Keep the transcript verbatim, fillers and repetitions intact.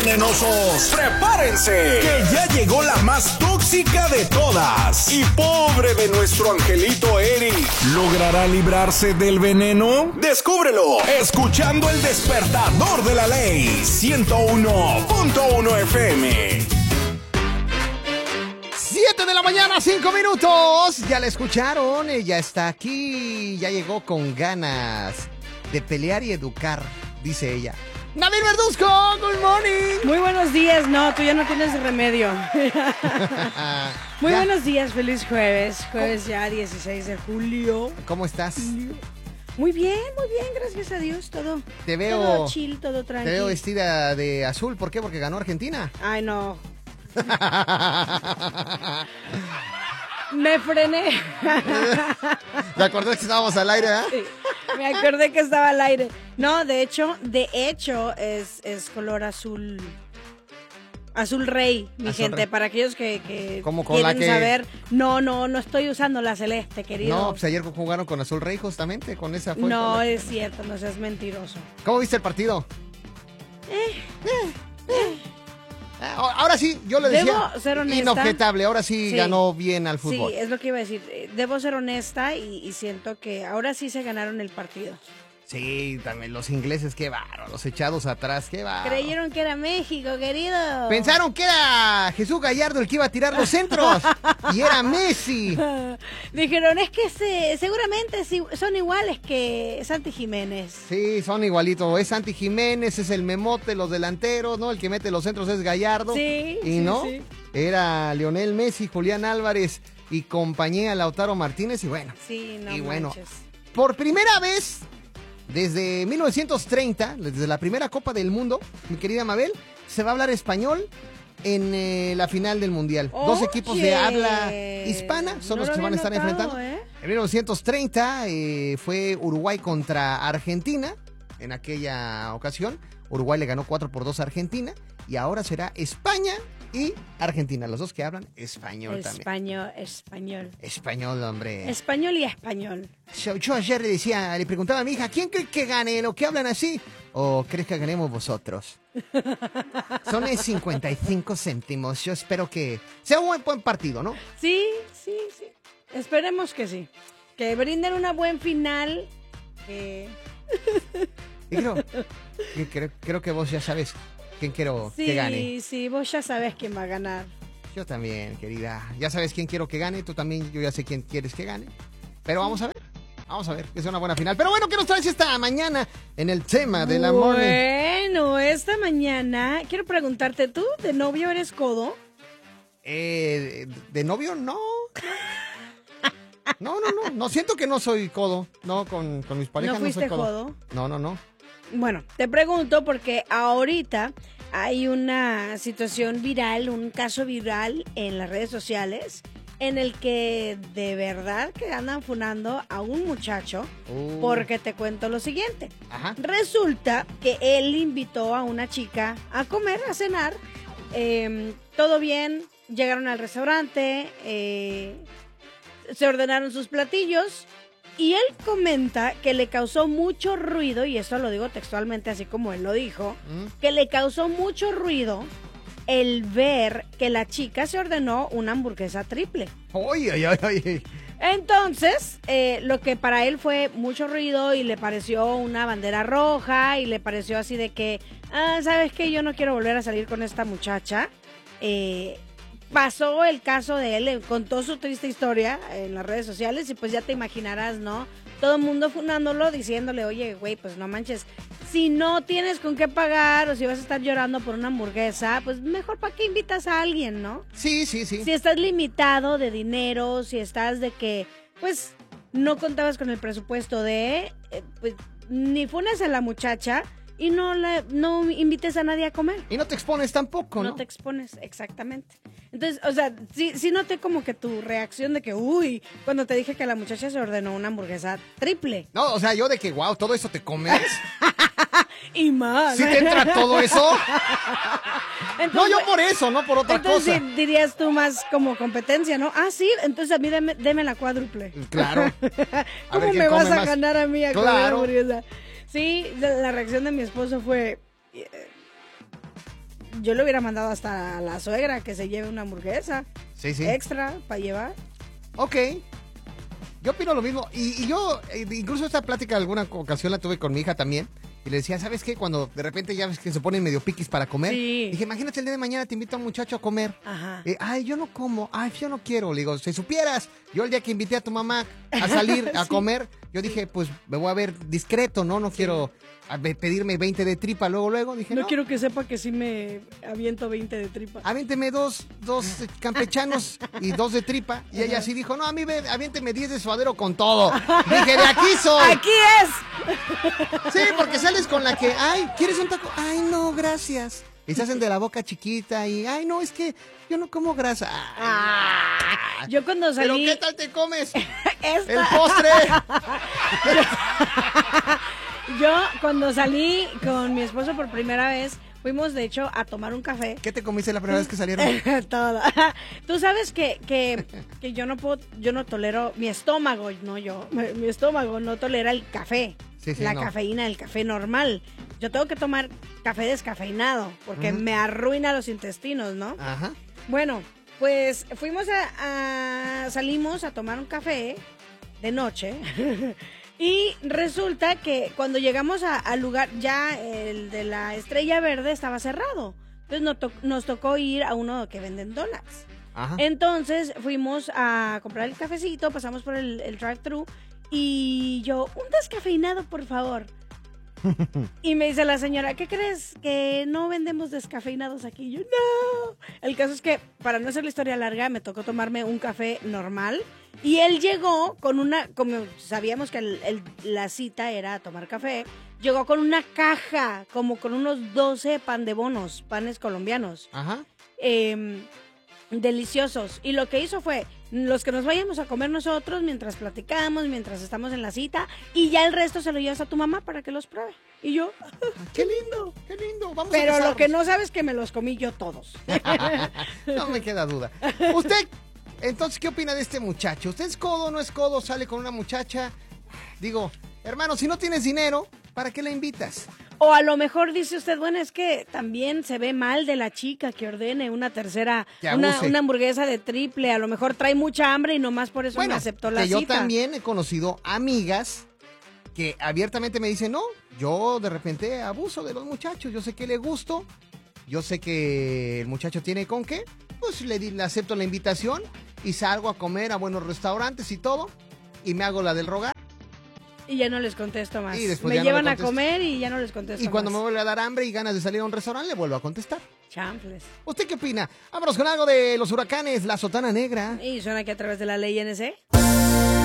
venenosos, prepárense, que ya llegó la más tóxica de todas. Y pobre de nuestro angelito Eric, ¿logrará librarse del veneno? Descúbrelo, escuchando el despertador de la ley, ciento uno punto uno F M. siete de la mañana, cinco minutos. Ya la escucharon, ella está aquí, ya llegó con ganas de pelear y educar, dice ella. Nabil Verduzco, good morning. Muy buenos días, no, tú ya no tienes remedio. Muy Ya. buenos días, feliz jueves, jueves ya dieciséis de julio. ¿Cómo estás? Muy bien, muy bien, gracias a Dios, todo. Te veo, todo chill, todo te tranquilo. veo vestida de azul, ¿por qué? Porque ganó Argentina. Ay, no. Me frené. ¿Te acordás que estábamos al aire, eh? Sí, me acordé que estaba al aire. No, de hecho, de hecho, es, es color azul. Azul rey, mi Azul gente. rey. Para aquellos que, que Como con quieren la que- saber. No, no, no estoy usando la celeste, querido. No, pues ayer jugaron con Azul Rey justamente, con esa fue. No, con la- es cierto, no seas mentiroso. ¿Cómo viste el partido? Eh, Ahora sí, yo le decía, Debo ser honesta. inobjetable, ahora sí, Sí. ganó bien al fútbol. Sí, es lo que iba a decir. Eh, Debo ser honesta y, y siento que ahora sí se ganaron el partido. Sí, también los ingleses, qué bárbaro, los echados atrás, qué bárbaro. Creyeron que era México, querido. Pensaron que era Jesús Gallardo el que iba a tirar los centros y era Messi. Dijeron, es que se, seguramente sí- son iguales que Santi Jiménez. Sí, son igualitos, es Santi Jiménez, es el memote, los delanteros, ¿no? El que mete los centros es Gallardo. Sí, y sí, no, sí. era Lionel Messi, Julián Álvarez y compañía Lautaro Martínez y bueno. Sí, no y bueno, manches. por primera vez desde mil novecientos treinta, desde la primera Copa del Mundo, mi querida Mabel, se va a hablar español en eh, la final del Mundial. Dos Oye, equipos de habla hispana son no los lo que se van a había estar notado, enfrentando. ¿eh? En mil novecientos treinta eh, fue Uruguay contra Argentina. En aquella ocasión, Uruguay le ganó cuatro por dos a Argentina. Y ahora será España y Argentina, los dos que hablan español también. Español, español. Español, hombre. Español y español. Yo, yo ayer le decía, le preguntaba a mi hija, ¿quién cree que gane? ¿Lo que hablan así? ¿O crees que ganemos vosotros? Son eh, cincuenta y cinco céntimos. Yo espero que sea un buen, buen partido, ¿no? Sí, sí, sí. Esperemos que sí. Que brinden una buen final. Que... Y creo, y creo, creo que vos ya sabes quién quiero Sí, que gane. sí, vos ya sabes quién va a ganar. Yo también, querida. Ya sabes quién quiero que gane. Tú también, yo ya sé quién quieres que gane. Pero vamos a ver. Vamos a ver, que sea una buena final. Pero bueno, ¿qué nos traes esta mañana en el tema del amor? Bueno, esta mañana quiero preguntarte, ¿tú de novio eres codo? Eh, ¿de novio? No. No, no, no. No, siento que no soy codo. No, con, con mis parejas ¿No no, fuiste soy codo. codo? No, no, no. Bueno, te pregunto porque ahorita hay una situación viral, un caso viral en las redes sociales en el que de verdad que andan funando a un muchacho Uh. porque te cuento lo siguiente. Ajá. Resulta que él invitó a una chica a comer, a cenar. Eh, todo bien, llegaron al restaurante, eh, se ordenaron sus platillos y él comenta que le causó mucho ruido, y esto lo digo textualmente así como él lo dijo, ¿Mm? que le causó mucho ruido el ver que la chica se ordenó una hamburguesa triple. Ay, ay, ay, ay. Entonces, eh, lo que para él fue mucho ruido y le pareció una bandera roja y le pareció así de que, ah, ¿sabes qué? Yo no quiero volver a salir con esta muchacha. Eh, pasó el caso de él, eh, contó su triste historia en las redes sociales y pues ya te imaginarás, ¿no? Todo el mundo funándolo, diciéndole, oye, güey, pues no manches, si no tienes con qué pagar o si vas a estar llorando por una hamburguesa, pues mejor para qué invitas a alguien, ¿no? Sí, sí, sí. Si estás limitado de dinero, si estás de que, pues, no contabas con el presupuesto de, eh, pues, ni funes a la muchacha y no la, no invites a nadie a comer. Y no te expones tampoco, ¿no? No te expones, exactamente. Entonces, o sea, sí, sí noté como que tu reacción de que, uy, cuando te dije que la muchacha se ordenó una hamburguesa triple. No, o sea, yo de que, wow, todo eso te comes. Y más. ¿Sí te entra todo eso? Entonces, No, yo por eso, no por otra entonces cosa. sí, dirías tú más como competencia, ¿no? Ah, sí, entonces a mí deme, deme la cuádruple. Claro. A ¿Cómo ver quién me vas come a más. ganar a mí a comer Claro. hamburguesa? Sí, la, la reacción de mi esposo fue... eh, yo le hubiera mandado hasta a la suegra que se lleve una hamburguesa. Sí, sí. Extra para llevar. Ok. Yo opino lo mismo. Y, y yo, eh, incluso esta plática alguna ocasión la tuve con mi hija también. Y le decía, ¿sabes qué? Cuando de repente ya ves que se ponen medio piquis para comer. Sí. Dije, imagínate el día de mañana te invita a un muchacho a comer. Ajá. Eh, ay, yo no como. Ay, yo no quiero. Le digo, si supieras, yo el día que invité a tu mamá a salir a Sí. comer, yo dije, pues me voy a ver discreto, ¿no? No sí. quiero a ver, pedirme veinte de tripa luego, luego. Dije, No, no. quiero que sepa que sí me aviento veinte de tripa. Aviénteme dos, dos campechanos y dos de tripa. Y ella sí dijo, no, a mí ve, aviénteme diez de suadero con todo. Dije, de aquí soy. ¡Aquí es! Sí, porque sales con la que, ay, ¿quieres un taco? Ay, no, gracias. Y se hacen de la boca chiquita y, ay, no, es que yo no como grasa. Ah, yo cuando salí... ¿Pero qué tal te comes? Esta... ¡El postre! Yo cuando salí con mi esposo por primera vez, fuimos de hecho a tomar un café. ¿Qué te comiste la primera vez que salieron? Todo. Tú sabes que, que, que yo no puedo, yo no tolero, mi estómago, no yo, mi estómago no tolera el café. Sí, sí, la no. cafeína, el café normal. Yo tengo que tomar café descafeinado porque Uh-huh. me arruina los intestinos, ¿no? Ajá. Bueno, pues fuimos a, a salimos a tomar un café de noche. Y resulta que cuando llegamos a- al lugar, ya el de la Estrella Verde estaba cerrado. Entonces nos, to- nos tocó ir a uno que venden donuts. Ajá. Entonces fuimos a comprar el cafecito, pasamos por el, el drive-thru y yo, un descafeinado, por favor. Y me dice la señora, ¿qué crees? Que no vendemos descafeinados aquí. Y yo, no. El caso es que, para no hacer la historia larga, me tocó tomarme un café normal. Y él llegó con una, como sabíamos que el- el- la cita era tomar café, llegó con una caja, como con unos doce pan de bonos, panes colombianos. Ajá. Eh, deliciosos. Y lo que hizo fue, los que nos vayamos a comer nosotros mientras platicamos, mientras estamos en la cita, y ya el resto se lo llevas a tu mamá para que los pruebe. Y yo, ¡Qué lindo! ¡Qué lindo! Vamos pero a lo que casarnos. no sabes es que me los comí yo todos. No me queda duda. Usted, entonces, ¿qué opina de este muchacho? ¿Usted es codo o no es codo? ¿Sale con una muchacha? Digo, hermano, si no tienes dinero, ¿para qué la invitas? O a lo mejor dice usted, bueno, es que también se ve mal de la chica que ordene una tercera, Que una, abuse. una hamburguesa de triple, a lo mejor trae mucha hambre y nomás por eso Bueno, me aceptó la que yo cita. también he conocido amigas que abiertamente me dicen, no, yo de repente abuso de los muchachos, yo sé que le gusto, yo sé que el muchacho tiene con qué, pues le, di- le acepto la invitación y salgo a comer a buenos restaurantes y todo, y me hago la del rogar, Y ya no les contesto más. Y después me ya no le llevan a contesto. comer y ya no les contesto y cuando me más. vuelve a dar hambre y ganas de salir a un restaurante, le vuelvo a contestar. Champles. ¿Usted qué opina? Vámonos con algo de los huracanes, la sotana negra. Y suena que a través de la ley N C.